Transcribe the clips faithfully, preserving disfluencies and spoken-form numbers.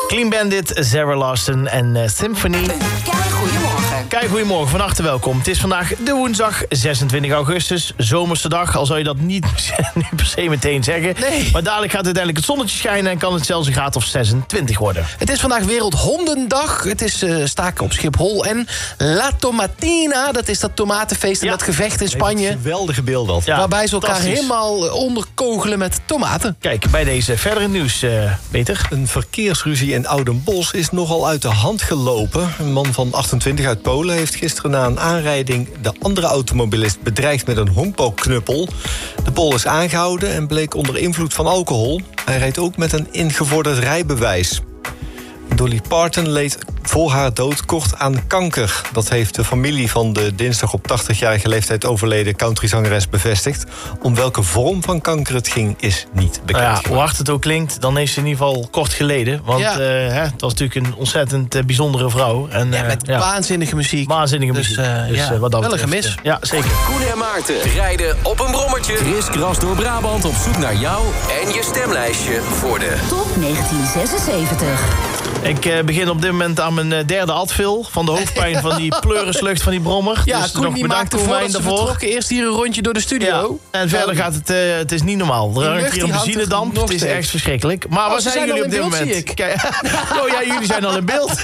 Clean Bandit, Sarah Larson en uh, Symphony. Kei goedemorgen. Kei goedemorgen, van harte welkom. Het is vandaag de woensdag, zesentwintig augustus. Zomerse dag, al zou je dat niet nu per se meteen zeggen. Nee. Maar dadelijk gaat uiteindelijk het zonnetje schijnen... en kan het zelfs een graad of zesentwintig worden. Het is vandaag Wereldhondendag. Het is uh, staken op Schiphol. En La Tomatina, dat is dat tomatenfeest en Ja. dat gevecht in Spanje. Geweldige beeld dat. Ja, waarbij ze elkaar fantastisch. helemaal onderkogelen met tomaten. Kijk, bij deze verdere nieuws, uh, Peter. Een verkeersruzie in Oudenbosch is nogal uit de hand gelopen. Een man van achtentwintig uit Polen heeft gisteren na een aanrijding... de andere automobilist bedreigd met een honkbalknuppel. De Pool is aangehouden en bleek onder invloed van alcohol. Hij rijdt ook met een ingevorderd rijbewijs. Dolly Parton leed voor haar dood kort aan kanker. Dat heeft de familie van de dinsdag op tachtigjarige leeftijd overleden countryzangeres bevestigd. Om welke vorm van kanker het ging, is niet bekend. Nou ja, hoe hard het ook klinkt, dan heeft ze in ieder geval kort geleden. Want Ja. uh, hè, het was natuurlijk een ontzettend uh, bijzondere vrouw. En, Ja, uh, met ja, waanzinnige muziek. waanzinnige Dus, muziek. uh, Dus, ja, uh, wat dat wel een betreft, gemis. uh, ja, zeker. Koen en Maarten rijden op een brommertje. Kriskras door Brabant op zoek naar jou en je stemlijstje voor de Top negentien zesenzeventig. Ik uh, begin op dit moment aan mijn uh, derde Advil. Van de hoofdpijn van die pleurislucht van die brommer. Ja, dus Koen nog die bedankt maakte voor mij voordat ze daarvoor. vertrokken eerst hier een rondje door de Ja. studio. En verder gaat het, uh, het is niet normaal. Er hangt lucht hier die een hangt er benzinedamp. nog Het is steeds. echt verschrikkelijk. Maar Oh, waar ze zijn zijn jullie al op in dit beeld, moment? zie ik. Kijk, oh ja, jullie zijn al in beeld.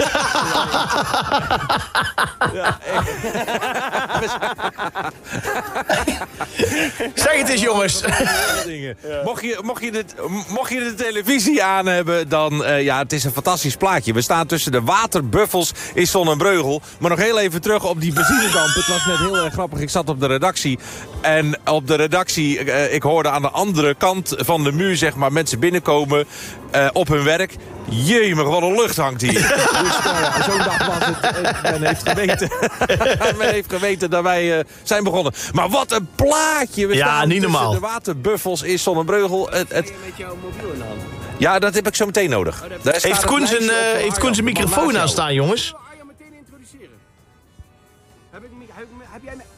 Zeg het eens, jongens. Mocht je, mocht, je de, mocht je de televisie aan hebben, dan uh, ja, het is een fantastisch plaatje. We staan tussen de waterbuffels in Zonnebreugel. Maar nog heel even terug op die benzinedamp. Het was net heel erg grappig. Ik zat op de redactie. En op de redactie, uh, ik hoorde aan de andere kant van de muur, zeg maar, mensen binnenkomen uh, op hun werk. Jemig, wat een lucht hangt hier. Dus nou ja, zo'n dag was het. Uh, men heeft geweten. men heeft geweten dat wij uh, zijn begonnen. Maar wat een plaatje. We Ja, staan niet tussen normaal. de waterbuffels in Zonnebreugel. Het, het... Met jouw mobiel in de hand. Ja, dat heb ik zo meteen nodig. Daar staat Heeft het Koen zijn, lijstje op uh, van heeft Koen zijn Arjan. microfoon Naast aan jou. staan, jongens? Ik zal Arjan meteen introduceren. Heb, ik, heb, heb jij me...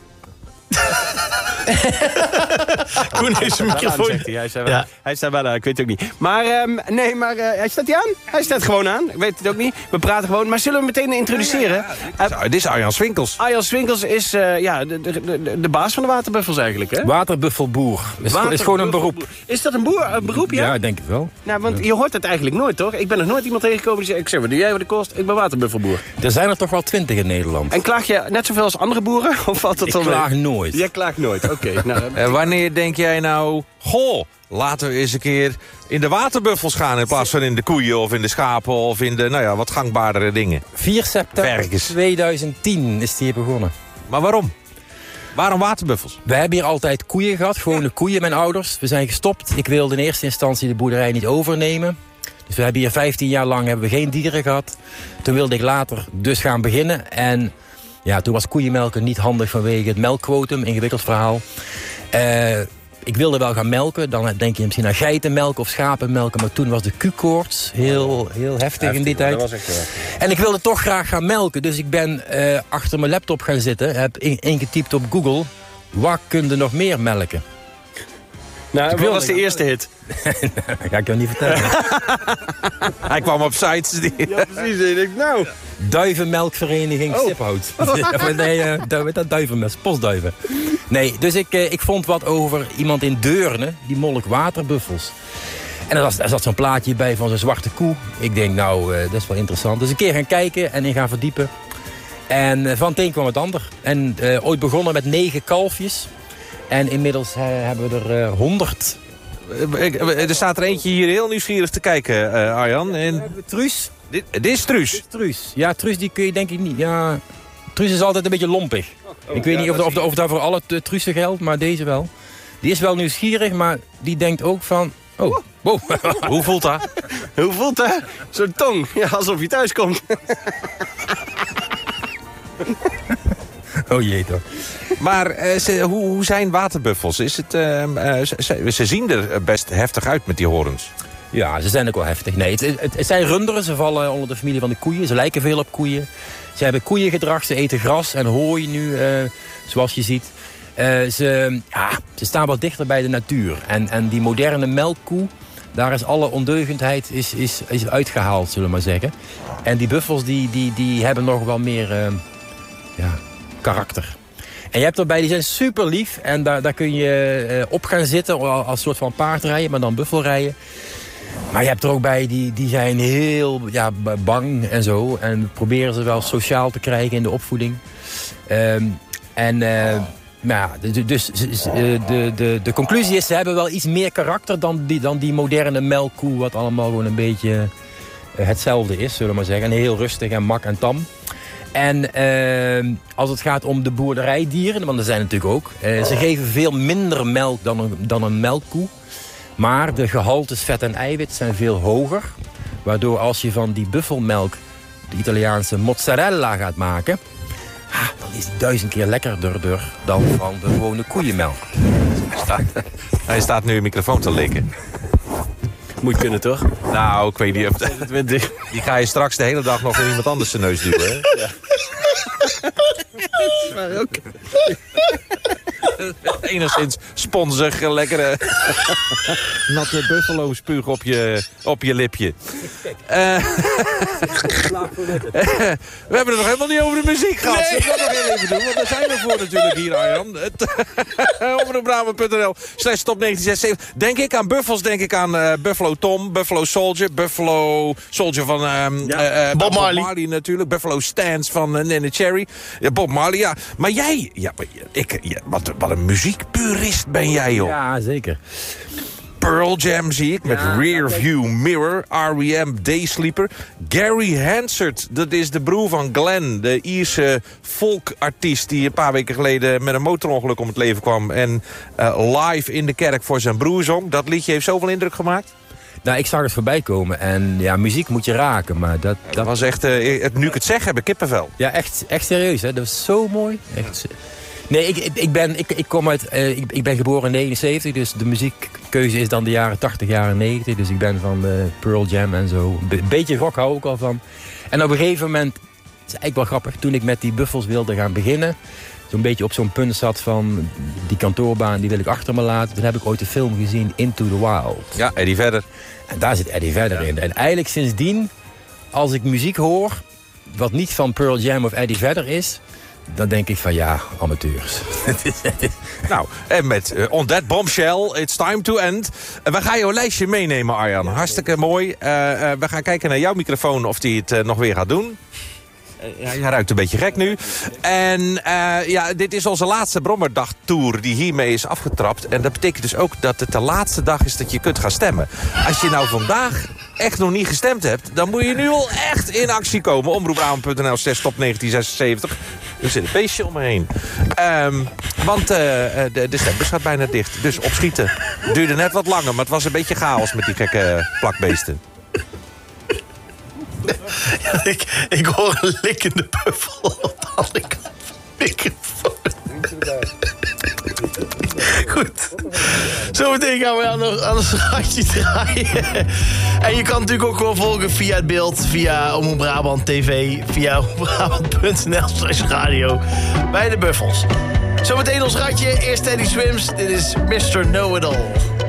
Koen heeft zijn microfoon. Hij, hij, staat Ja. wel, hij staat wel aan, ik weet het ook niet. Maar um, nee, maar uh, hij staat hij aan? Hij staat gewoon aan. Ik weet het ook niet. We praten gewoon. Maar zullen we meteen introduceren? Ja, ja, dit is Arjan Swinkels. Arjan Swinkels is uh, ja, de, de, de, de baas van de waterbuffels eigenlijk, hè? Waterbuffelboer. Is, is gewoon een beroep. Is dat een, boer, een beroep, ja? Ja, ik denk het wel. Nou, want je hoort het eigenlijk nooit, toch? Ik ben nog nooit iemand tegengekomen die zegt... Ik zeg, wat doe jij wat de kost? Ik ben waterbuffelboer. Er zijn er toch wel twintig in Nederland. En klaag je net zoveel als andere boeren? Of valt dat Ik wel mee? klaag nooit. Jij klaagt nooit, oké. Okay, nou, Uh, wanneer denk jij nou... Goh, laten we eens een keer in de waterbuffels gaan... in plaats van in de koeien of in de schapen... of in de, nou ja, wat gangbaardere dingen. vier september Verkens. tweeduizend tien is die hier begonnen. Maar waarom? Waarom waterbuffels? We hebben hier altijd koeien gehad, gewone koeien, mijn ouders. We zijn gestopt. Ik wilde in eerste instantie de boerderij niet overnemen. Dus we hebben hier vijftien jaar lang hebben we geen dieren gehad. Toen wilde ik later dus gaan beginnen. En ja, toen was koeienmelken niet handig vanwege het melkquotum. Ingewikkeld verhaal. Uh, ik wilde wel gaan melken. Dan denk je misschien aan geitenmelk of schapenmelken. Maar toen was de Q-koorts heel, heel heftig, heftig in die tijd. dat was echt, uh... En ik wilde toch graag gaan melken. Dus ik ben uh, achter mijn laptop gaan zitten. Heb ingetypt op Google. Wat kun je nog meer melken? Nou, wat was de eerste hit? Dat ga ik jou niet vertellen. Hij kwam op sites. Die... Ja, precies. Ik denk, nou... Duivenmelkvereniging Oh. Stiphout. nee, uh, du dat duivenmes, postduiven. Nee, dus ik, uh, ik vond wat over iemand in Deurne, die molk waterbuffels. En er, was, er zat zo'n plaatje bij van zo'n zwarte koe. Ik denk, nou, uh, dat is wel interessant. Dus een keer gaan kijken en in gaan verdiepen. En uh, van het een kwam het ander. En uh, ooit begonnen met negen kalfjes. En inmiddels uh, hebben we er uh, honderd. Er staat er eentje hier heel nieuwsgierig te kijken, uh, Arjan. En... Truus. Dit, dit is Truus. Truus. Ja, Truus die kun je denk ik niet. Ja, Truus is altijd een beetje lompig. Oh, ik weet ja, niet of, de, of, de, of dat voor alle Truusen geldt, maar deze wel. Die is wel nieuwsgierig, maar die denkt ook van... Oh, wow. Hoe voelt dat? Hoe voelt dat? Zo'n tong. Ja, alsof je thuis komt. Oh jee toch. Maar uh, ze, hoe, hoe zijn waterbuffels? Is het, uh, uh, ze, ze zien er best heftig uit met die horens. Ja, ze zijn ook wel heftig. Nee, het, het, het zijn runderen. Ze vallen onder de familie van de koeien. Ze lijken veel op koeien. Ze hebben koeiengedrag. Ze eten gras en hooi nu, uh, zoals je ziet. Uh, ze, ja, ze staan wat dichter bij de natuur. En, en die moderne melkkoe, Daar is alle ondeugendheid is, is, is uitgehaald, zullen we maar zeggen. En die buffels die, die, die hebben nog wel meer uh, ja, karakter. En je hebt erbij, die zijn super lief. En daar, daar kun je uh, op gaan zitten als soort van paardrijden, maar dan buffelrijden. Maar je hebt er ook bij, die, die zijn heel ja, bang en zo. En we proberen ze wel sociaal te krijgen in de opvoeding. Um, en... Uh, Nou ja, dus de, de, de, de conclusie is, ze hebben wel iets meer karakter dan die, dan die moderne melkkoe, wat allemaal gewoon een beetje hetzelfde is, zullen we maar zeggen. En heel rustig en mak en tam. En uh, als het gaat om de boerderijdieren, want er zijn natuurlijk ook, uh, ze geven veel minder melk dan een, dan een melkkoe. Maar de gehaltes vet en eiwit zijn veel hoger. Waardoor als je van die buffelmelk de Italiaanse mozzarella gaat maken, ah, dan is die duizend keer lekkerder dan van de gewone koeienmelk. Hij staat nu een microfoon te likken. Moet kunnen, toch? Nou, ik weet niet of... Die ga je straks de hele dag nog in iemand anders zijn neus duwen, hè? Ja. Maar ook. Enigszins sponsig, lekkere natte buffalo spuug op je, op je lipje. Uh, we hebben het nog helemaal niet over de muziek gehad. Nee. Ik wil nog heel even doen, want daar zijn we voor natuurlijk hier, Arjan. Omroepbrabant punt n l slash top negentien zesenzeventig. Denk ik aan buffels, denk ik aan uh, Buffalo Tom, Buffalo Soldier, Buffalo Soldier van um, ja. uh, Bob, Bob Marley. Marley natuurlijk, Buffalo Stance van uh, Nene Cherry. Ja, Bob Marley, ja. Maar jij, ja, ik, ja, wat, wat een muziekpurist ben jij, joh. Ja, zeker. Pearl Jam zie ik, met ja, Rearview Mirror, R E M Daysleeper. Gary Hansard, dat is de broer van Glenn, de Ierse folkartiest die een paar weken geleden met een motorongeluk om het leven kwam en uh, live in de kerk voor zijn broer zong. Dat liedje heeft zoveel indruk gemaakt. Nou, ik zag het voorbij komen en ja, muziek moet je raken, maar dat... dat... dat was echt, uh, nu ik het zeg, heb ik kippenvel. Ja, echt, echt serieus, hè. Dat was zo mooi. Echt... Nee, ik, ik, ben, ik, ik kom uit... Uh, ik, ik ben geboren in negenenzeventig, dus de muziekkeuze is dan de jaren tachtig, jaren negentig. Dus ik ben van uh, Pearl Jam en zo. Een be- beetje rock hou ik al van. En op een gegeven moment, het is eigenlijk wel grappig, toen ik met die buffels wilde gaan beginnen, zo'n beetje op zo'n punt zat van die kantoorbaan, die wil ik achter me laten. Toen heb ik ooit de film gezien, Into the Wild. Ja, Eddie Vedder. En daar zit Eddie Vedder in. En eigenlijk sindsdien, als ik muziek hoor, wat niet van Pearl Jam of Eddie Vedder is, dan denk ik van ja, amateurs. Nou, en met uh, On That Bombshell, It's Time to End. Uh, we gaan jouw lijstje meenemen, Arjan. Hartstikke mooi. Uh, uh, we gaan kijken naar jouw microfoon of die het uh, nog weer gaat doen. Uh, ja, hij ruikt een beetje gek nu. En uh, ja, dit is onze laatste Brommerdag-tour die hiermee is afgetrapt. En dat betekent dus ook dat het de laatste dag is dat je kunt gaan stemmen. Als je nou vandaag echt nog niet gestemd hebt, dan moet je nu al echt in actie komen. omroepbrabant punt n l slash top negentien zesenzeventig. Er zit een beestje om me heen. Um, want uh, de, de stembus gaat bijna dicht. Dus opschieten. Duurde net wat langer, maar het was een beetje chaos met die gekke plakbeesten. Ja, ik, ik hoor een likkende buffel op de andere kant van de microfoon. Goed. Zometeen gaan we aan, nog aan een randje draaien. En je kan natuurlijk ook gewoon volgen via het beeld, via Omroep Brabant T V, via omroepbrabant punt n l slash radio bij de Buffels. Zometeen ons ratje, eerst Teddy Swims. Dit is mister Know-It-All.